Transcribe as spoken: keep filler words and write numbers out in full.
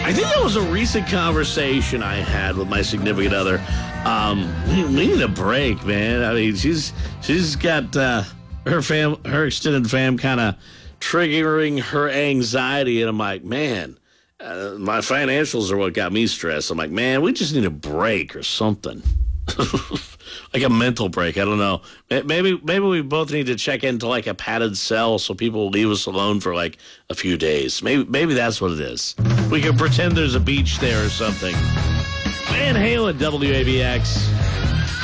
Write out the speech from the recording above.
I think that was a recent conversation I had with my significant other. Um, we, we need a break, man. I mean, she's she's got uh, her fam, her extended fam, kind of triggering her anxiety, and I'm like, man, uh, my financials are what got me stressed. I'm like, man, we just need a break or something. Like a mental break. I don't know. Maybe maybe we both need to check into like a padded cell so people will leave us alone for like a few days. Maybe maybe that's what it is. We can pretend there's a beach there or something. Van Halen, W A B X.